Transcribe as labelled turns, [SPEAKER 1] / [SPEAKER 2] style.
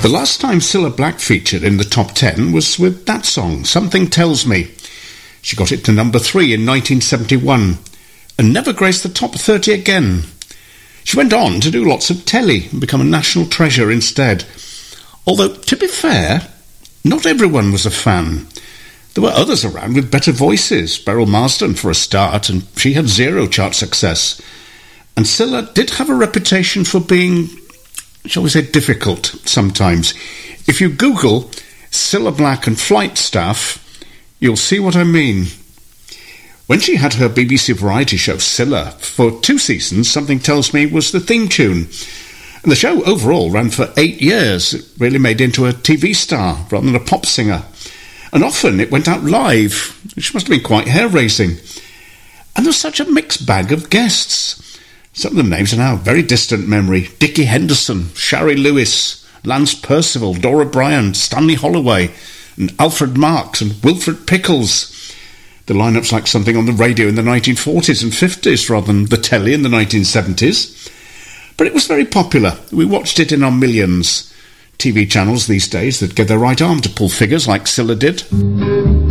[SPEAKER 1] The last time Cilla Black featured in the top 10 was with that song, Something Tells Me. She got it to number 3 in 1971 and never graced the top 30 again. She went on to do lots of telly and become a national treasure instead. Although, to be fair, not everyone was a fan. There were others around with better voices, Beryl Marsden for a start, and she had zero chart success. And Cilla did have a reputation for being, shall we say, difficult sometimes. If you Google Cilla Black and flight staff, you'll see what I mean. When she had her BBC variety show Cilla for 2 seasons, Something Tells Me was the theme tune. And the show overall ran for 8 years. It really made into a TV star rather than a pop singer. And often it went out live, which must have been quite hair-raising. And there was such a mixed bag of guests. Some of the names are now very distant memory. Dickie Henderson, Shari Lewis, Lance Percival, Dora Bryan, Stanley Holloway, and Alfred Marks and Wilfred Pickles. The lineup's like something on the radio in the 1940s and 50s rather than the telly in the 1970s. But it was very popular. We watched it in our millions. TV channels these days that give their right arm to pull figures like Cilla did.